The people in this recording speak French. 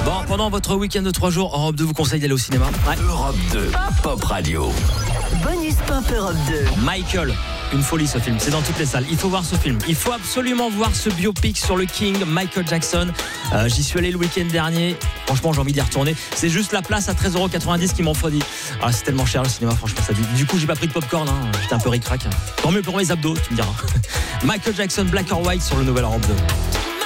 Bon, pendant votre week-end de 3 jours, Europe 2 vous conseille d'aller au cinéma. Ouais. Europe 2, Pop Radio. Bonus Pop Europe 2. Michael, une folie ce film, c'est dans toutes les salles. Il faut voir ce film, il faut absolument voir ce biopic sur le King, Michael Jackson. J'y suis allé le week-end dernier, franchement j'ai envie d'y retourner. C'est juste la place à 13,90€ qui m'en refroidit. Ah, c'est tellement cher le cinéma, franchement ça. Du coup j'ai pas pris de popcorn, j'étais un peu ric-rac. Tant mieux pour mes abdos, tu me diras. Michael Jackson, Black or White sur le nouvel Europe 2.